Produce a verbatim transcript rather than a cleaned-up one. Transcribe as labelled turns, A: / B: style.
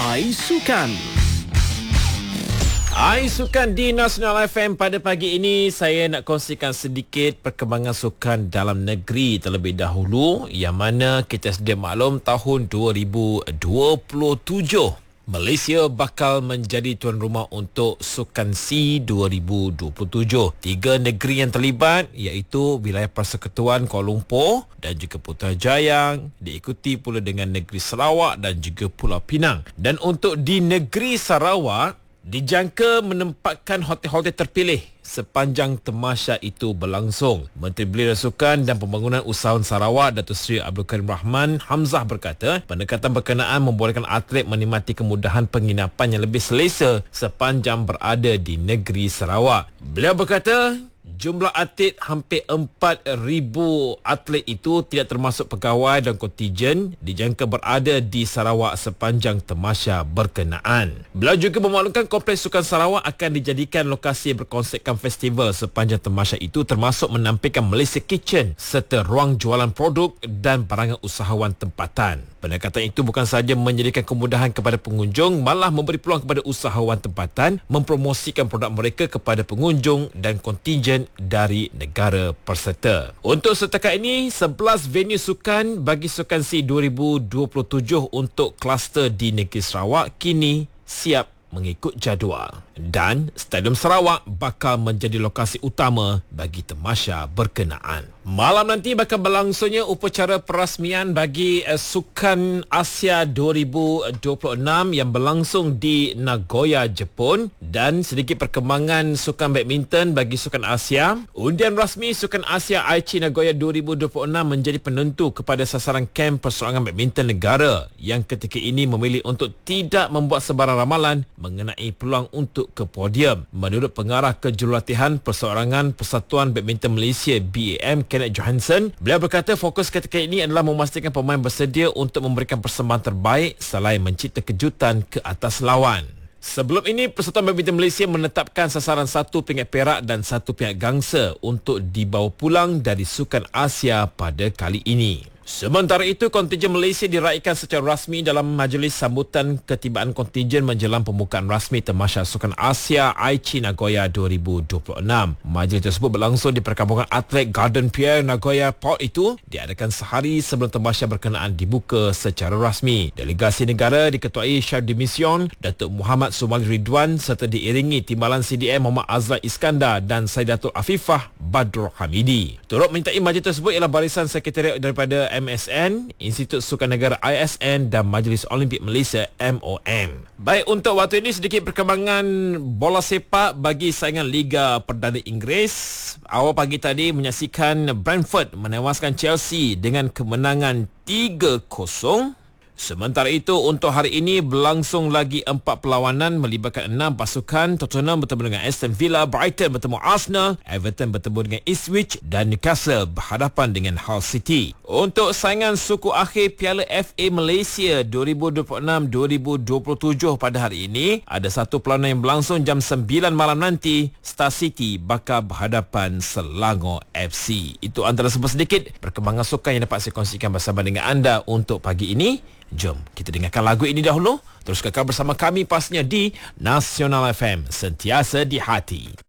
A: Ai Sukan.
B: Ai Sukan di Nasional F M. Pada pagi ini saya nak kongsikan sedikit perkembangan sukan dalam negeri terlebih dahulu, yang mana kita sedia maklum tahun dua ribu dua puluh tujuh Malaysia bakal menjadi tuan rumah untuk Sukan SEA dua ribu dua puluh tujuh. Tiga negeri yang terlibat iaitu wilayah Persekutuan Kuala Lumpur dan juga Putrajaya, diikuti pula dengan negeri Sarawak dan juga Pulau Pinang. Dan untuk di negeri Sarawak, dijangka menempatkan hotel-hotel terpilih sepanjang temasya itu berlangsung. Menteri Belia Sukan dan Pembangunan Usahawan Sarawak, Datuk Seri Abdul Karim Rahman Hamzah berkata, pendekatan berkenaan membolehkan atlet menikmati kemudahan penginapan yang lebih selesa sepanjang berada di negeri Sarawak. Beliau berkata, jumlah atlet hampir empat ribu atlet itu tidak termasuk pegawai dan kontijen dijangka berada di Sarawak sepanjang temasya berkenaan. Beliau juga memaklumkan Kompleks Sukan Sarawak akan dijadikan lokasi berkonsepkan festival sepanjang temasya itu, termasuk menampilkan Malaysia Kitchen serta ruang jualan produk dan barangan usahawan tempatan. Pendekatan itu bukan sahaja menyediakan kemudahan kepada pengunjung, malah memberi peluang kepada usahawan tempatan mempromosikan produk mereka kepada pengunjung dan kontijen dari negara peserta. Untuk setakat ini, sebelas venue sukan bagi Sukan SEA dua ribu dua puluh tujuh untuk kluster di negeri Sarawak kini siap mengikut jadual. Dan Stadium Sarawak bakal menjadi lokasi utama bagi temasya berkenaan. Malam nanti bakal berlangsungnya upacara perasmian bagi uh, Sukan Asia dua ribu dua puluh enam yang berlangsung di Nagoya, Jepun. Dan sedikit perkembangan sukan badminton bagi Sukan Asia. Undian rasmi Sukan Asia Aichi Nagoya dua ribu dua puluh enam menjadi penentu kepada sasaran kem perseorangan badminton negara yang ketika ini memilih untuk tidak membuat sebarang ramalan mengenai peluang untuk ke podium. Menurut pengarah kejurulatihan perseorangan Persatuan Badminton Malaysia B A M, Kenneth Johansson, beliau berkata fokus ketika ini adalah memastikan pemain bersedia untuk memberikan persembahan terbaik selain mencipta kejutan ke atas lawan. Sebelum ini, Persatuan Badminton Malaysia menetapkan sasaran satu pingat perak dan satu pingat gangsa untuk dibawa pulang dari Sukan Asia pada kali ini. Sementara itu, kontijen Malaysia diraikan secara rasmi dalam majlis sambutan ketibaan kontijen menjelang pembukaan rasmi temasya Sukan Asia Aichi Nagoya dua ribu dua puluh enam. Majlis tersebut berlangsung di perkampungan atlet Garden Pier Nagoya Port itu diadakan sehari sebelum temasya berkenaan dibuka secara rasmi. Delegasi negara diketuai Syaf Dimision, Datuk Muhammad Sumali Ridwan serta diiringi Timbalan C D M Muhammad Azlan Iskandar dan Saidatul Afifah Badrul Hamidi. Turut menyertai majlis tersebut ialah barisan sekretariat daripada M S N, Institut Sukan Negara I S N dan Majlis Olimpik Malaysia M O M. Baik, untuk waktu ini sedikit perkembangan bola sepak bagi saingan Liga Perdana Inggeris. Awal pagi tadi menyaksikan Brentford menewaskan Chelsea dengan kemenangan tiga kosong. Sementara itu, untuk hari ini berlangsung lagi empat perlawanan melibatkan enam pasukan. Tottenham bertemu dengan Aston Villa, Brighton bertemu Arsenal, Everton bertemu dengan Ipswich dan Newcastle berhadapan dengan Hull City. Untuk saingan suku akhir Piala F A Malaysia dua ribu dua puluh enam dua ribu dua puluh tujuh pada hari ini, ada satu perlawanan yang berlangsung jam sembilan malam nanti. Star City bakal berhadapan Selangor F C. Itu antara sedikit perkembangan sukan yang dapat saya kongsikan bersama dengan anda untuk pagi ini. Jom kita dengarkan lagu ini dahulu. Terus kekal bersama kami pastinya di Nasional F M, sentiasa di hati.